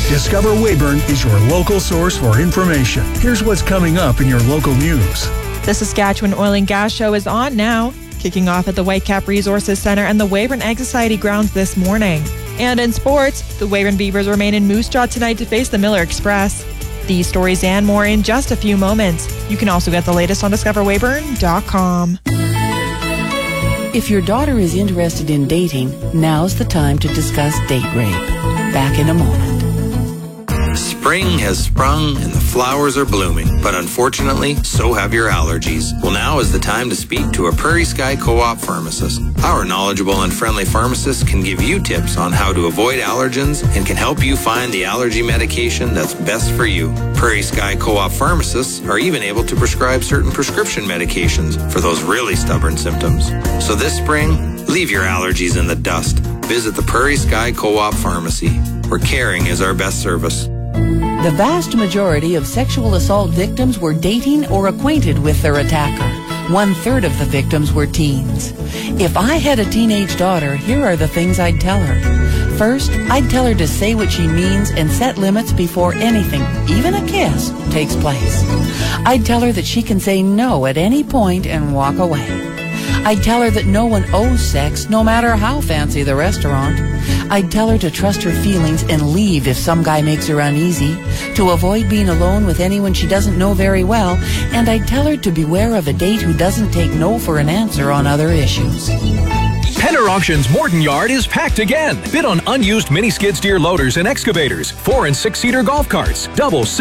Discover Weyburn is your local source for information. Here's what's coming up in your local news. The Saskatchewan Oil and Gas Show is on now, kicking off at the Whitecap Resources Centre and the Weyburn Ag Society grounds this morning. And in sports, the Weyburn Beavers remain in Moose Jaw tonight to face the Miller Express. These stories and more in just a few moments. You can also get the latest on discoverweyburn.com. If your daughter is interested in dating, now's the time to discuss date rape. Back in a moment. Spring has sprung and the flowers are blooming, but unfortunately, so have your allergies. Well, now is the time to speak to a Prairie Sky Co-op pharmacist. Our knowledgeable and friendly pharmacist can give you tips on how to avoid allergens and can help you find the allergy medication that's best for you. Prairie Sky Co-op pharmacists are even able to prescribe certain prescription medications for those really stubborn symptoms. So this spring, leave your allergies in the dust. Visit the Prairie Sky Co-op Pharmacy, where caring is our best service. The vast majority of sexual assault victims were dating or acquainted with their attacker. 1/3 of the victims were teens. If I had a teenage daughter, here are the things I'd tell her. First, I'd tell her to say what she means and set limits before anything, even a kiss, takes place. I'd tell her that she can say no at any point and walk away. I'd tell her that no one owes sex, no matter how fancy the restaurant. I'd tell her to trust her feelings and leave if some guy makes her uneasy, to avoid being alone with anyone she doesn't know very well, and I'd tell her to beware of a date who doesn't take no for an answer on other issues. Penner Auctions Morton Yard is packed again. Bid on unused mini skid steer loaders and excavators, 4- and 6-seater golf carts, double